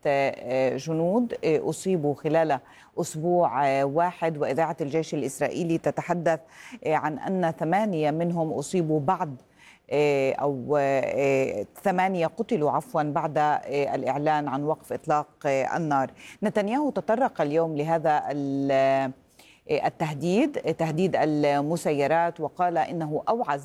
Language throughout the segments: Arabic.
جنود أصيبوا خلال أسبوع واحد، وإذاعة الجيش الإسرائيلي تتحدث عن أن 8 منهم أصيبوا بعد أو 8 قتلوا عفوا بعد الإعلان عن وقف إطلاق النار. نتنياهو تطرق اليوم لهذا تهديد المسيرات، وقال إنه أوعز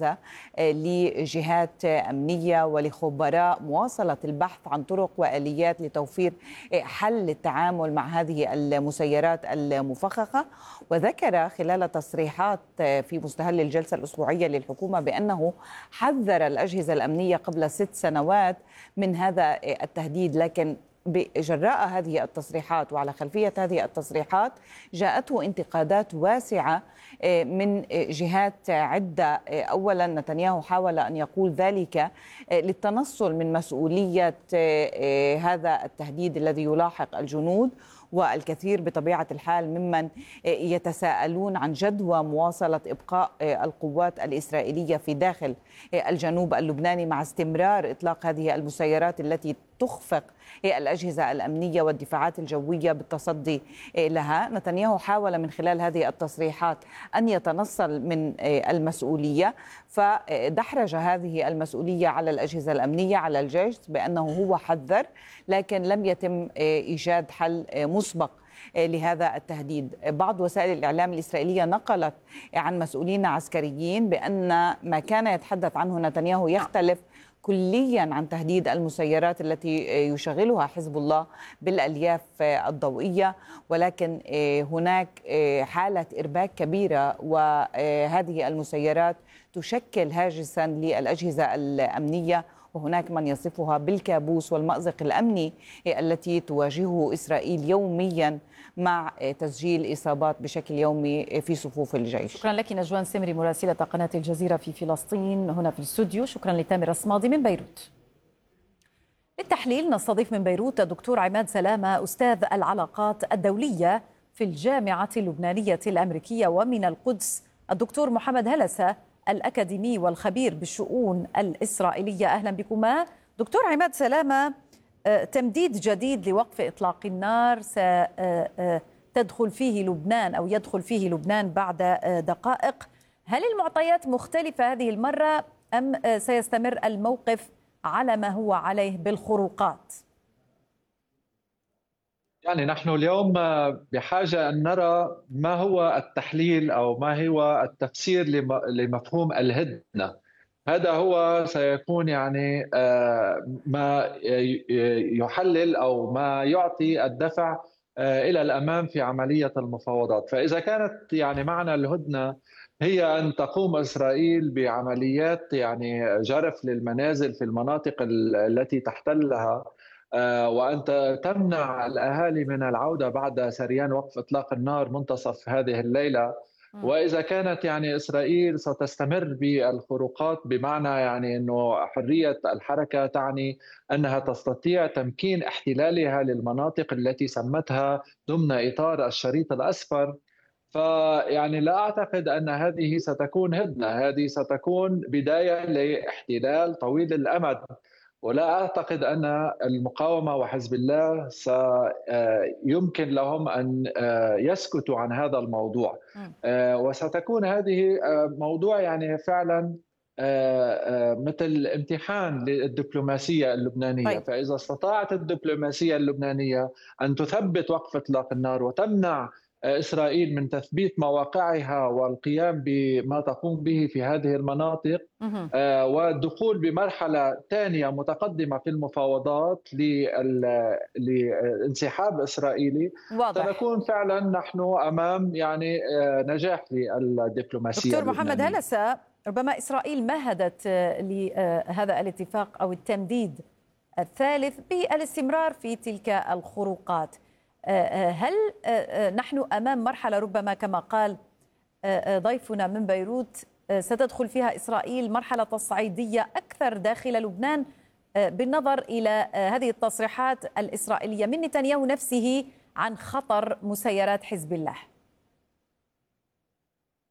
لجهات أمنية ولخبراء مواصلة البحث عن طرق وآليات لتوفير حل للتعامل مع هذه المسيرات المفخخة. وذكر خلال تصريحات في مستهل الجلسة الأسبوعية للحكومة بأنه حذر الأجهزة الأمنية قبل 6 سنوات من هذا التهديد، لكن بجراء هذه التصريحات وعلى خلفية هذه التصريحات جاءته انتقادات واسعة من جهات عدة. أولا نتنياهو حاول أن يقول ذلك للتنصل من مسؤولية هذا التهديد الذي يلاحق الجنود، والكثير بطبيعة الحال ممن يتساءلون عن جدوى مواصلة إبقاء القوات الإسرائيلية في داخل الجنوب اللبناني مع استمرار إطلاق هذه المسيرات التي تخفق الأجهزة الأمنية والدفاعات الجوية بالتصدي لها. نتنياهو حاول من خلال هذه التصريحات أن يتنصل من المسؤولية، فدحرج هذه المسؤولية على الأجهزة الأمنية على الجيش بأنه هو حذر، لكن لم يتم إيجاد حل مسبق لهذا التهديد. بعض وسائل الإعلام الإسرائيلية نقلت عن مسؤولين عسكريين بأن ما كان يتحدث عنه نتنياهو يختلف كليا عن تهديد المسيرات التي يشغلها حزب الله بالألياف الضوئية، ولكن هناك حالة إرباك كبيرة، وهذه المسيرات تشكل هاجسا للأجهزة الأمنية، وهناك من يصفها بالكابوس والمأزق الأمني التي تواجهه إسرائيل يوميا مع تسجيل إصابات بشكل يومي في صفوف الجيش. شكرا لك نجوان سمري مراسلة قناة الجزيرة في فلسطين هنا في الاستوديو. شكرا لتامر الصمادي من بيروت. للتحليل نستضيف من بيروت الدكتور عماد سلامة أستاذ العلاقات الدولية في الجامعة اللبنانية الأمريكية، ومن القدس الدكتور محمد هلسة الأكاديمي والخبير بالشؤون الإسرائيلية. أهلا بكما دكتور عماد سلامة. تمديد جديد لوقف إطلاق النار ستدخل فيه لبنان أو يدخل فيه لبنان بعد دقائق. هل المعطيات مختلفة هذه المرة أم سيستمر الموقف على ما هو عليه بالخروقات؟ يعني نحن اليوم بحاجة أن نرى ما هو التحليل أو ما هو التفسير لمفهوم الهدنة. هذا هو سيكون يعني ما يحلل أو ما يعطي الدفع إلى الأمام في عملية المفاوضات. فإذا كانت يعني معنى الهدنة هي أن تقوم إسرائيل بعمليات يعني جرف للمنازل في المناطق التي تحتلها، وأن تمنع الأهالي من العودة بعد سريان وقف إطلاق النار منتصف هذه الليلة، وإذا كانت يعني إسرائيل ستستمر بالخروقات بمعنى يعني أنه حرية الحركة تعني أنها تستطيع تمكين احتلالها للمناطق التي سمتها ضمن إطار الشريط الأصفر، فيعني لا أعتقد أن هذه ستكون هدنة، هذه ستكون بداية لاحتلال طويل الأمد. ولا أعتقد أن المقاومة وحزب الله سيمكن لهم أن يسكتوا عن هذا الموضوع، وستكون هذه موضوع يعني فعلا مثل امتحان للدبلوماسية اللبنانية. فإذا استطاعت الدبلوماسية اللبنانية أن تثبت وقف إطلاق النار وتمنع إسرائيل من تثبيت مواقعها والقيام بما تقوم به في هذه المناطق والدخول بمرحلة ثانية متقدمة في المفاوضات لانسحاب إسرائيلي، سنكون فعلا نحن أمام يعني نجاح للدبلوماسية. دكتور محمد هلسة، ربما إسرائيل مهدت لهذا الاتفاق أو التمديد الثالث بالاستمرار في تلك الخروقات. هل نحن أمام مرحلة ربما كما قال ضيفنا من بيروت ستدخل فيها إسرائيل مرحلة تصعيدية أكثر داخل لبنان بالنظر إلى هذه التصريحات الإسرائيلية من نتنياهو نفسه عن خطر مسيرات حزب الله؟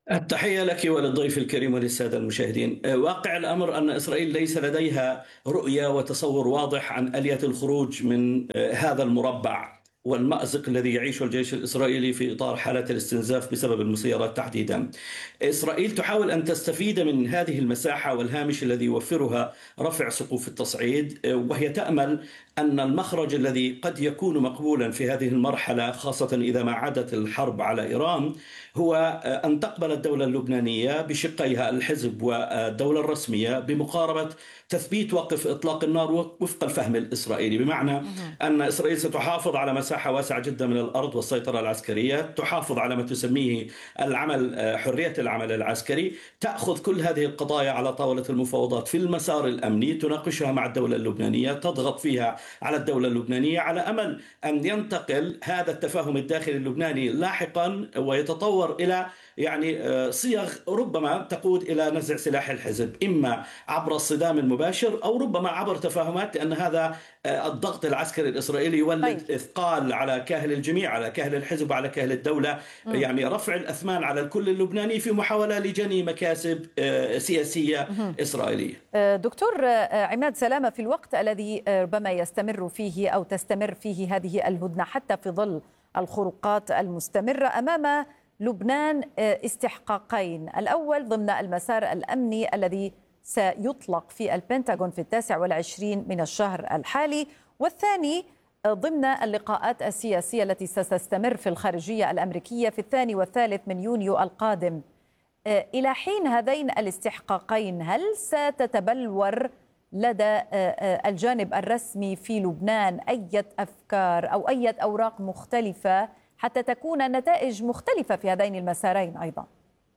التحية لك وللضيف الكريم وللسادة المشاهدين. واقع الأمر أن إسرائيل ليس لديها رؤية وتصور واضح عن آلية الخروج من هذا المربع والمأزق الذي يعيشه الجيش الإسرائيلي في إطار حالة الاستنزاف بسبب المسيرات تحديدا. إسرائيل تحاول أن تستفيد من هذه المساحة والهامش الذي يوفرها رفع سقوف التصعيد، وهي تأمل أن المخرج الذي قد يكون مقبولا في هذه المرحلة، خاصة إذا ما عادت الحرب على إيران، هو أن تقبل الدولة اللبنانية بشقيها الحزب والدولة الرسمية بمقاربة تثبيت وقف إطلاق النار وفق الفهم الإسرائيلي، بمعنى أن إسرائيل ستحافظ على مساحة واسعة جدا من الأرض والسيطرة العسكرية، تحافظ على ما تسميه حرية العمل العسكري، تأخذ كل هذه القضايا على طاولة المفاوضات في المسار الأمني، تناقشها مع الدولة اللبنانية، تضغط فيها على الدولة اللبنانية على أمل أن ينتقل هذا التفاهم الداخلي اللبناني لاحقا ويتطور إلى صيغ ربما تقود إلى نزع سلاح الحزب، إما عبر الصدام المباشر أو ربما عبر تفاهمات، لأن هذا الضغط العسكري الإسرائيلي يولد إثقال على كاهل الجميع، على كاهل الحزب وعلى كاهل الدولة، رفع الأثمان على الكل اللبناني في محاولة لجني مكاسب سياسية إسرائيلية. دكتور عماد سلامة، في الوقت الذي ربما يستمر فيه أو تستمر فيه هذه الهدنة حتى في ظل الخروقات المستمرة، أمام لبنان استحقاقين: الأول ضمن المسار الأمني الذي سيطلق في البنتاغون في 29 من الشهر الحالي، والثاني ضمن اللقاءات السياسية التي ستستمر في الخارجية الأمريكية في 2 و3 من يونيو القادم. إلى حين هذين الاستحقاقين، هل ستتبلور لدى الجانب الرسمي في لبنان أي أفكار أو أي أوراق مختلفة حتى تكون النتائج مختلفة في هذين المسارين أيضا؟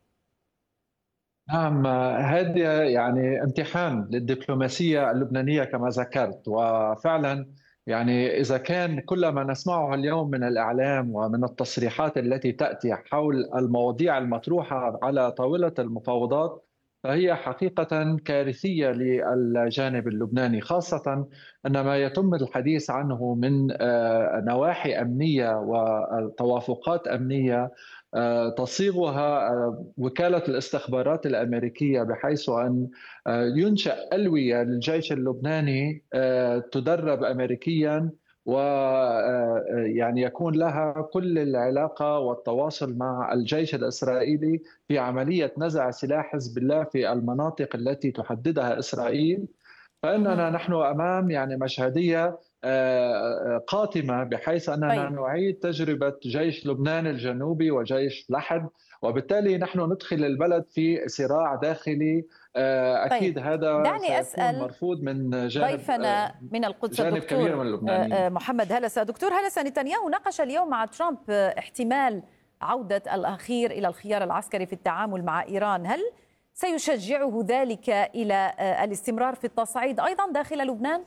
نعم، هذا امتحان للدبلوماسية اللبنانية كما ذكرت. وفعلا إذا كان كل ما نسمعه اليوم من الإعلام ومن التصريحات التي تأتي حول المواضيع المطروحة على طاولة المفاوضات فهي حقيقة كارثية للجانب اللبناني، خاصة أن ما يتم الحديث عنه من نواحي أمنية وتوافقات أمنية تصيغها وكالة الاستخبارات الأمريكية، بحيث أن ينشأ ألوية للجيش اللبناني تدرب أمريكيا، يكون لها كل العلاقة والتواصل مع الجيش الإسرائيلي في عملية نزع سلاح حزب الله في المناطق التي تحددها إسرائيل. فإننا نحن أمام مشهدية قاتمة، بحيث أننا نعيد تجربة جيش لبنان الجنوبي وجيش لحد، وبالتالي نحن ندخل البلد في صراع داخلي. أكيد هذا دعني أسأل مرفوض من جانب ضيفنا من القدس الدكتور محمد هلسة. دكتور هلسة، نتنياهو ناقش اليوم مع ترامب احتمال عودة الأخير إلى الخيار العسكري في التعامل مع إيران. هل سيشجعه ذلك إلى الاستمرار في التصعيد أيضا داخل لبنان؟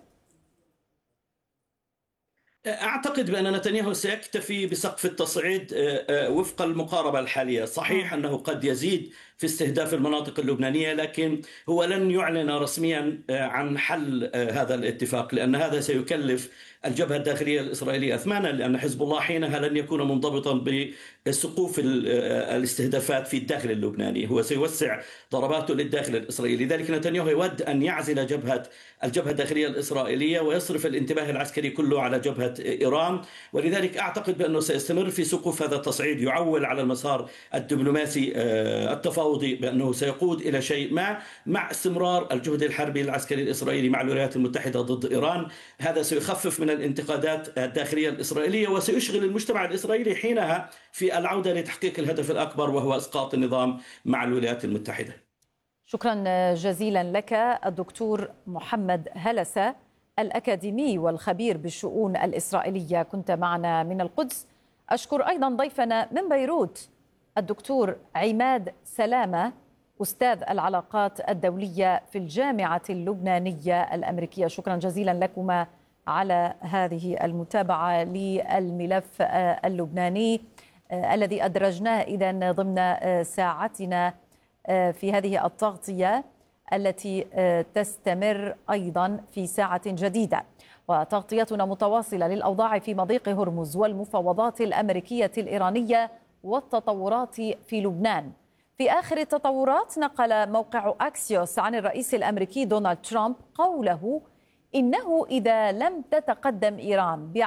أعتقد بأن نتنياهو سيكتفي بسقف التصعيد وفق المقاربة الحالية. صحيح أنه قد يزيد في استهداف المناطق اللبنانية، لكن هو لن يعلن رسميا عن حل هذا الاتفاق، لأن هذا سيكلف الجبهة الداخلية الإسرائيلية أثمانا، لأن حزب الله حينها لن يكون منضبطا بسقوف الاستهدافات في الداخل اللبناني، هو سيوسع ضرباته للداخل الإسرائيلي. لذلك نتنياهو يود أن يعزل الجبهة الداخلية الإسرائيلية ويصرف الانتباه العسكري كله على جبهة إيران، ولذلك أعتقد بأنه سيستمر في سقوف هذا التصعيد، يعول على المسار الدبلوماسي التفاوضي بأنه سيقود إلى شيء ما، مع استمرار الجهد الحربي العسكري الإسرائيلي مع الولايات المتحدة ضد إيران. هذا سيخفف من الانتقادات الداخلية الإسرائيلية وسيشغل المجتمع الإسرائيلي حينها في العودة لتحقيق الهدف الأكبر، وهو إسقاط النظام مع الولايات المتحدة. شكرا جزيلا لك الدكتور محمد هلسة، الأكاديمي والخبير بالشؤون الإسرائيلية، كنت معنا من القدس. أشكر أيضا ضيفنا من بيروت الدكتور عماد سلامة، أستاذ العلاقات الدولية في الجامعة اللبنانية الأمريكية. شكرا جزيلا لكما على هذه المتابعة للملف اللبناني الذي أدرجناه إذن ضمن ساعتنا في هذه التغطية التي تستمر أيضا في ساعة جديدة، وتغطيتنا متواصلة للأوضاع في مضيق هرمز والمفاوضات الأمريكية الإيرانية والتطورات في لبنان. في آخر التطورات، نقل موقع أكسيوس عن الرئيس الأمريكي دونالد ترامب قوله إنه إذا لم تتقدم إيران